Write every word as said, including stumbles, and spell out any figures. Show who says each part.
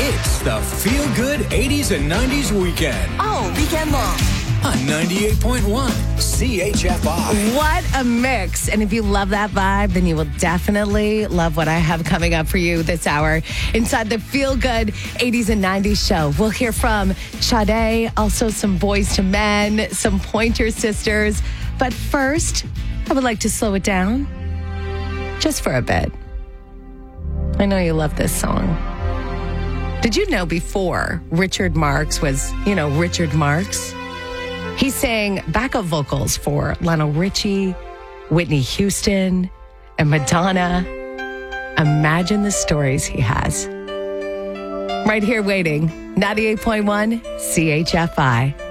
Speaker 1: It's the Feel Good eighties and nineties Weekend
Speaker 2: Oh, weekend long.
Speaker 1: on ninety-eight point one C H F I.
Speaker 3: What a mix. And if you love that vibe, then you will definitely love what I have coming up for you this hour inside the Feel Good eighties and nineties show. We'll hear from Sade, also some Boys to Men, some Pointer Sisters. But first, I would like to slow it down just for a bit. I know you love this song. Did you know before Richard Marx was, you know, Richard Marx? He sang backup vocals for Lionel Richie, Whitney Houston, and Madonna. Imagine the stories he has. Right here waiting, ninety-eight point one C H F I.